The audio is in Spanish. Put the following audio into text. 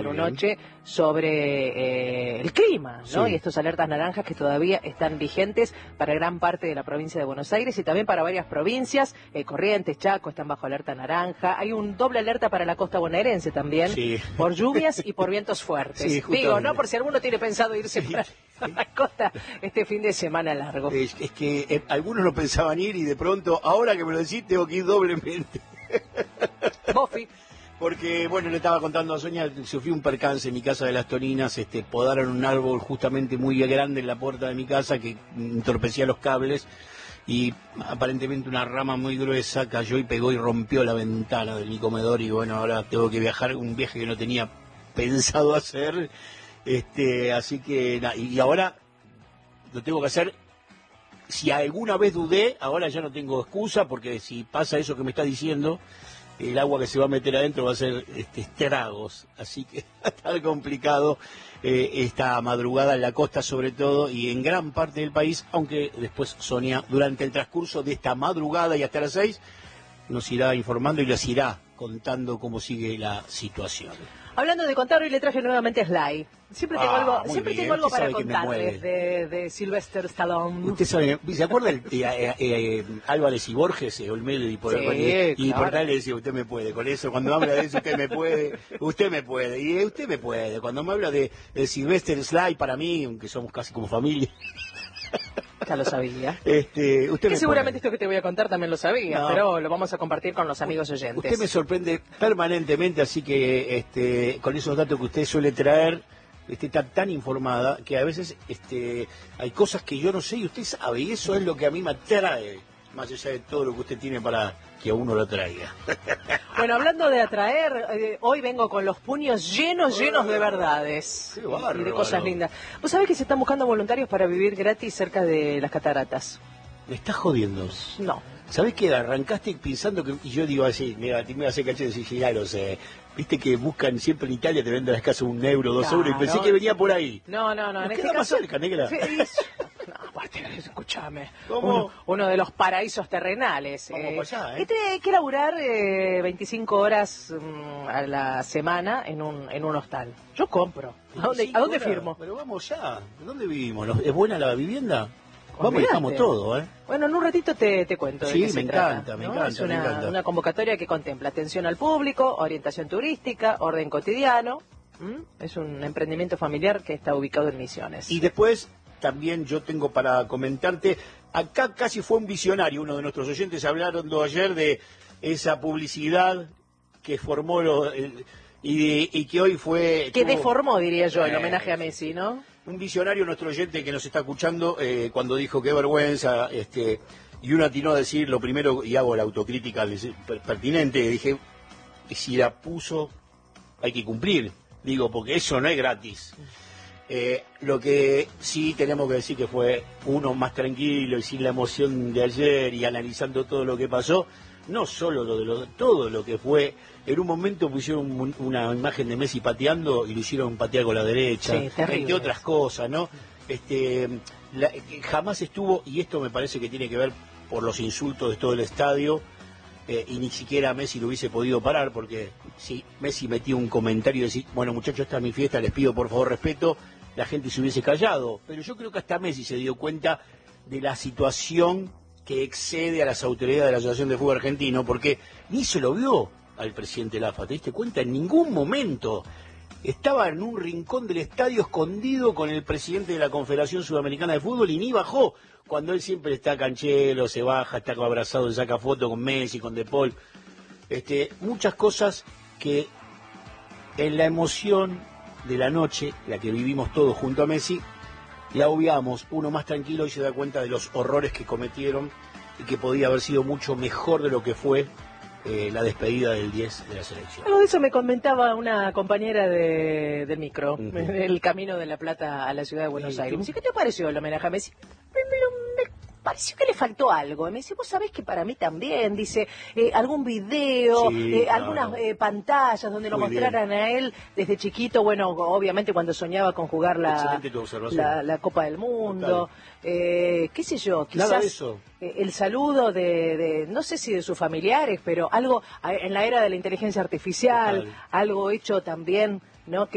Nunoche sobre el clima, ¿no? Sí. Y estos alertas naranjas que todavía están vigentes para gran parte de la provincia de Buenos Aires y también para varias provincias. Corrientes, Chaco están bajo alerta naranja. Hay un doble alerta para la costa bonaerense también, Sí. por lluvias y por vientos fuertes. Sí, Digo, ¿no? Por si alguno tiene pensado irse para la costa este fin de semana largo. Es que algunos no pensaban ir y de pronto, ahora que me lo decís, tengo que ir doblemente. Bofi. Porque, bueno, le estaba contando a Sonia, sufrí un percance en mi casa de Las Toninas, podaron un árbol justamente muy grande en la puerta de mi casa que entorpecía los cables y aparentemente una rama muy gruesa cayó y pegó y rompió la ventana de mi comedor y bueno, ahora tengo que viajar, un viaje que no tenía pensado hacer, así que, y ahora lo tengo que hacer. Si alguna vez dudé, ahora ya no tengo excusa porque si pasa eso que me está diciendo, el agua que se va a meter adentro va a ser estragos, así que va a estar complicado esta madrugada en la costa sobre todo y en gran parte del país, aunque después Sonia durante el transcurso de esta madrugada y hasta las 6 nos irá informando y les irá contando cómo sigue la situación. Hablando de contar, hoy le traje nuevamente a Sly. Siempre tengo algo Usted para sabe que me contarles mueve. de Sylvester Stallone. Usted sabe, ¿se acuerda Álvarez y Borges, Olmedo y por Sí, y claro. por tal le decía, usted me puede, con eso, cuando habla de eso, usted me puede, y usted me puede, cuando me habla de Sylvester Sly, para mí, aunque somos casi como familia, Ya lo sabía. usted Que me seguramente puede. esto que te voy a contar también lo sabía, No. pero lo vamos a compartir con los amigos oyentes. Usted me sorprende permanentemente, así que con esos datos que usted suele traer, está tan informada que a veces hay cosas que yo no sé y usted sabe, y eso es lo que a mí me atrae, más allá de todo lo que usted tiene para que a uno lo traiga. Bueno, hablando de atraer, hoy vengo con los puños llenos de verdades Qué bárbaro. y de cosas lindas. ¿Vos sabés que se están buscando voluntarios para vivir gratis cerca de las cataratas? Me está jodiendo. No. ¿Sabés qué? Arrancaste pensando que... Y yo digo así, mira, me hace caché de decir, ya lo sé. Viste que buscan siempre en Italia, te venden las casas €1, €2, y pensé que venía por ahí. No, en Nos este queda más caso... cerca, negra. Sí, no, aparte, escúchame. ¿Cómo? Uno de los paraísos terrenales. Vamos para allá, ¿eh? Hay que laburar 25 horas a la semana en un hostal. Yo compro. ¿A dónde Horas, firmo? Pero vamos ya. ¿Dónde vivimos? ¿Es buena la vivienda? Vamos y Olvídate. dejamos todo, ¿eh? Bueno, en un ratito te cuento de Sí, qué se me trata, encanta, me ¿no? encanta, Es me encanta. una convocatoria que contempla atención al público, orientación turística, orden cotidiano. Es un emprendimiento familiar que está ubicado en Misiones. Y después también yo tengo para comentarte, acá casi fue un visionario, uno de nuestros oyentes hablaron ayer de esa publicidad que formó y que hoy fue... Que deformó, diría yo, el homenaje a Messi, ¿no? Un visionario, nuestro oyente que nos está escuchando, cuando dijo qué vergüenza, y uno atinó a decir lo primero, y hago la autocrítica pertinente, dije, si la puso, hay que cumplir, digo, porque eso no es gratis. Lo que sí tenemos que decir que fue uno más tranquilo y sin la emoción de ayer y analizando todo lo que pasó, no solo todo lo que fue. En un momento pusieron una imagen de Messi pateando y lo hicieron patear con la derecha, Sí, terrible. entre otras cosas, ¿no? Jamás estuvo, y esto me parece que tiene que ver por los insultos de todo el estadio, y ni siquiera Messi lo hubiese podido parar, porque si Messi metía un comentario y decía, bueno muchachos, esta es mi fiesta, les pido por favor respeto, la gente se hubiese callado. Pero yo creo que hasta Messi se dio cuenta de la situación que excede a las autoridades de la Asociación de Fútbol Argentino, porque ni se lo vio al presidente Lafa, ¿te diste cuenta? En ningún momento. Estaba en un rincón del estadio escondido con el presidente de la Confederación Sudamericana de Fútbol y ni bajó, cuando él siempre está canchero, se baja, está abrazado, se saca foto con Messi, con De Paul. Muchas cosas que en la emoción de la noche, la que vivimos todos junto a Messi, la obviamos. Uno más tranquilo y se da cuenta de los horrores que cometieron y que podía haber sido mucho mejor de lo que fue la despedida del 10 de la selección. Algo de eso me comentaba una compañera del micro, en el camino de La Plata a la ciudad de Buenos Aires. Me dice, ¿qué te pareció el homenaje a Messi? Me pareció que le faltó algo. Me dice, vos sabés que para mí también, dice, algún video, Sí, algunas pantallas donde lo Muy mostraran a él desde chiquito, bueno, obviamente cuando soñaba con jugar Excelente tu observación. la Copa del Mundo, qué sé yo, quizás Nada de eso. El saludo de, no sé si de sus familiares, pero algo en la era de la inteligencia artificial, Total. algo hecho también, ¿no? Que